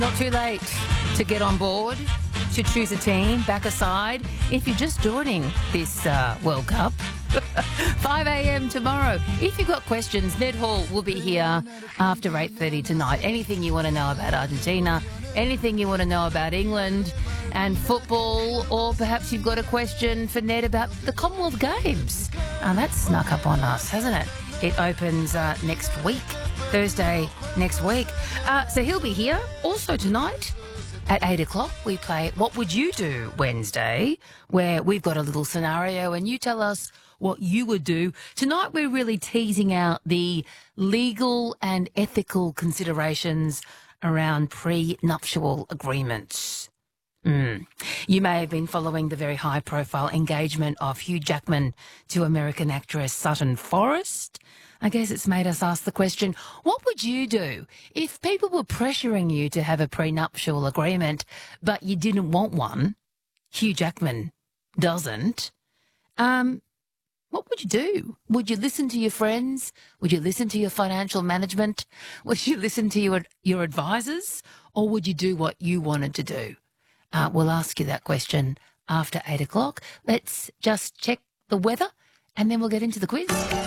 Not too late to get on board, to choose a team, back a side. If you're just joining this World Cup, 5 a.m. tomorrow. If you've got questions, Ned Hall will be here after 8:30 tonight. Anything you want to know about Argentina, anything you want to know about England and football, or perhaps you've got a question for Ned about the Commonwealth Games. That's snuck up on us, hasn't it? It opens next week, Thursday next week. So he'll be here. Also tonight at 8 o'clock, we play What Would You Do Wednesday, where we've got a little scenario and you tell us what you would do. Tonight, we're really teasing out the legal and ethical considerations around prenuptial agreements. You may have been following the very high-profile engagement of Hugh Jackman to American actress Sutton Forrest. I guess it's made us ask the question, what would you do if people were pressuring you to have a prenuptial agreement, but you didn't want one? Hugh Jackman doesn't. What would you do? Would you listen to your friends? Would you listen to your financial management? Would you listen to your advisors? Or would you do what you wanted to do? We'll ask you that question after 8 o'clock. Let's just check the weather and then we'll get into the quiz.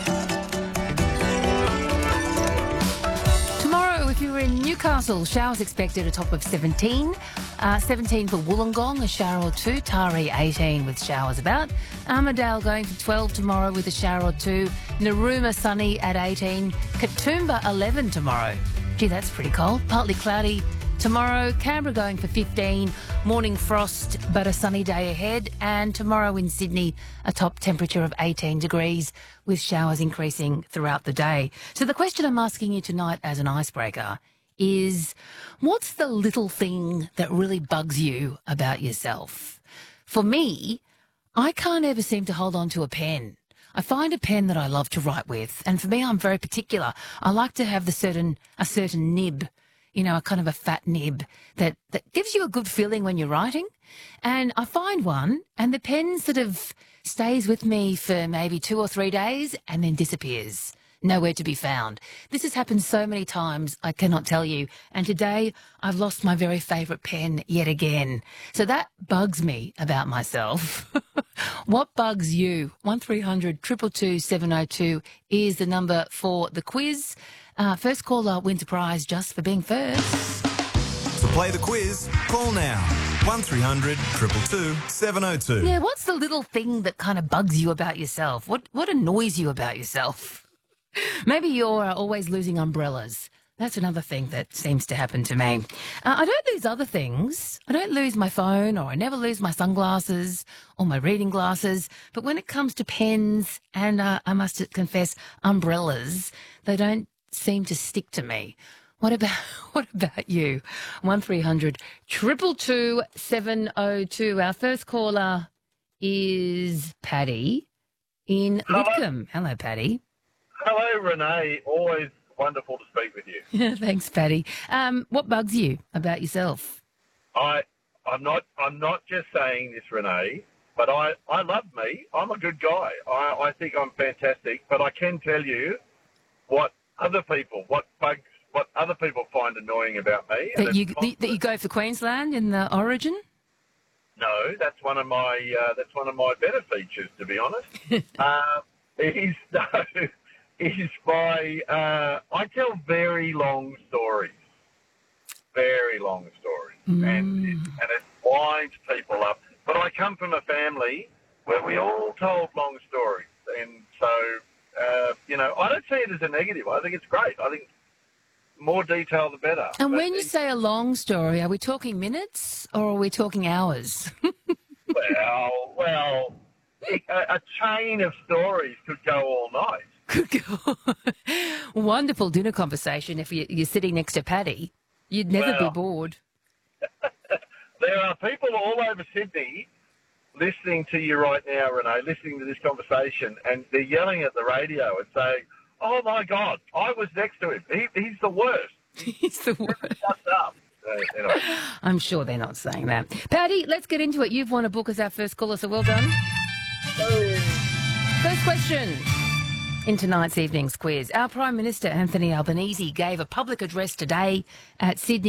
Tomorrow, if you're in Newcastle, showers expected a top of 17. 17 for Wollongong, a shower or two. Taree 18 with showers about. Armidale going for 12 tomorrow with a shower or two. Narooma sunny at 18. Katoomba 11 tomorrow. Gee, that's pretty cold. Partly cloudy tomorrow. Canberra going for 15. Morning frost, but a sunny day ahead. And tomorrow in Sydney, a top temperature of 18 degrees with showers increasing throughout the day. So the question I'm asking you tonight as an icebreaker is, what's the little thing that really bugs you about yourself? For me, I can't ever seem to hold on to a pen. I find a pen that I love to write with, and for me, I'm very particular. I like to have a certain nib, a kind of a fat nib that gives you a good feeling when you're writing. And I find one, and the pen sort of stays with me for maybe 2 or 3 days and then disappears. Nowhere to be found. This has happened so many times, I cannot tell you. And today, I've lost my very favourite pen yet again. So that bugs me about myself. What bugs you? 1300 222 702 is the number for the quiz. First caller wins a prize just for being first. To play the quiz, call now. 1300 222 702. Yeah, what's the little thing that kind of bugs you about yourself? What annoys you about yourself? Maybe you're always losing umbrellas. That's another thing that seems to happen to me. I don't lose other things. I don't lose my phone, or I never lose my sunglasses or my reading glasses. But when it comes to pens and, I must confess, umbrellas, they don't seem to stick to me. What about you? 1300 222 702. Our first caller is Paddy in Lidcombe. Hello, Paddy. Hello, Renee. Always wonderful to speak with you. Thanks, Paddy. What bugs you about yourself? I'm not just saying this, Renee, but I love me. I'm a good guy. I think I'm fantastic, but I can tell you what other people find annoying about me. That you go for Queensland in the Origin? No, that's one of my better features, to be honest. I tell very long stories, and it winds people up. But I come from a family where we all told long stories, and so I don't see it as a negative. I think it's great. I think more detail the better. And when you say a long story, are we talking minutes or are we talking hours? well, a chain of stories could go all night. Wonderful dinner conversation if you're sitting next to Paddy. You'd never be bored. There are people all over Sydney listening to you right now, Renee, listening to this conversation, and they're yelling at the radio and saying, "Oh, my God, I was next to him. He's the worst." He's the worst. Shut up. Anyway. I'm sure they're not saying that. Paddy, let's get into it. You've won a book as our first caller, so well done. First question. In tonight's evening's quiz, our Prime Minister, Anthony Albanese, gave a public address today at Sydney